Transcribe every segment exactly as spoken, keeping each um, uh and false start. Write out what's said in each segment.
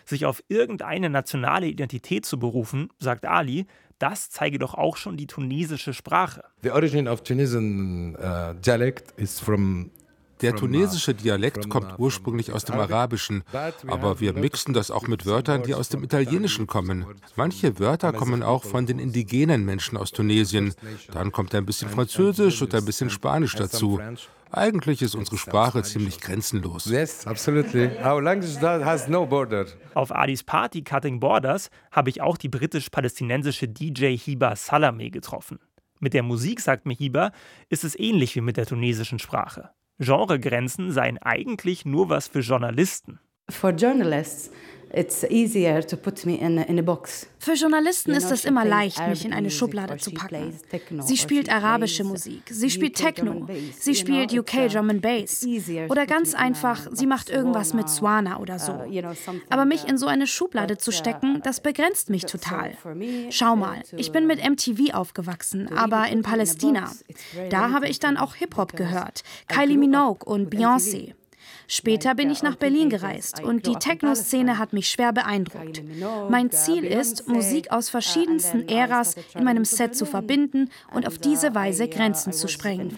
Sich auf irgendeine nationale Identität zu berufen, sagt Ali, das zeige doch auch schon die tunesische Sprache. The origin of Tunisian uh, dialect is from Der tunesische Dialekt kommt ursprünglich aus dem Arabischen, aber wir mixen das auch mit Wörtern, die aus dem Italienischen kommen. Manche Wörter kommen auch von den indigenen Menschen aus Tunesien. Dann kommt ein bisschen Französisch und ein bisschen Spanisch dazu. Eigentlich ist unsere Sprache ziemlich grenzenlos. Yes, absolutely. Our language has no border. Auf Alis Party Cutting Borders habe ich auch die britisch-palästinensische D J Hiba Salameh getroffen. Mit der Musik, sagt mir Hiba, ist es ähnlich wie mit der tunesischen Sprache. Genregrenzen seien eigentlich nur was für Journalisten. For journalists, it's easier to put me in a, in a box. Für Journalisten ist es immer leicht, mich in eine Schublade zu packen. Sie spielt arabische Musik, sie spielt Techno, sie spielt U K Drum and Bass. Oder ganz einfach, sie macht irgendwas mit Swana oder so. Aber mich in so eine Schublade zu stecken, das begrenzt mich total. Schau mal, ich bin mit M T V aufgewachsen, aber in Palästina. Da habe ich dann auch Hip-Hop gehört, Kylie Minogue und Beyoncé. Später bin ich nach Berlin gereist und die Techno-Szene hat mich schwer beeindruckt. Mein Ziel ist, Musik aus verschiedensten Äras in meinem Set zu verbinden und auf diese Weise Grenzen zu sprengen.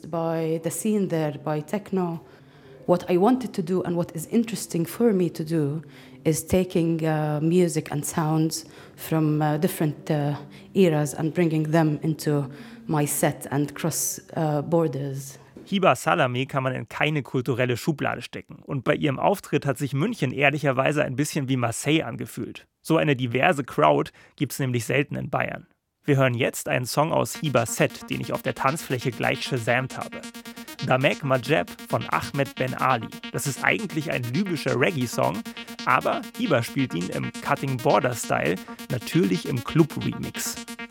What I wanted to do and what is interesting for me to do is taking uh, music and sounds from uh, different uh, eras and bringing them into my set and cross uh, borders. Hiba Salameh kann man in keine kulturelle Schublade stecken. Und bei ihrem Auftritt hat sich München ehrlicherweise ein bisschen wie Marseille angefühlt. So eine diverse Crowd gibt es nämlich selten in Bayern. Wir hören jetzt einen Song aus Hibas Set, den ich auf der Tanzfläche gleich shazamt habe. Damek Majeb von Ahmed Ben Ali. Das ist eigentlich ein libyscher Reggae-Song, aber Hiba spielt ihn im Cutting Border-Style, natürlich im Club-Remix.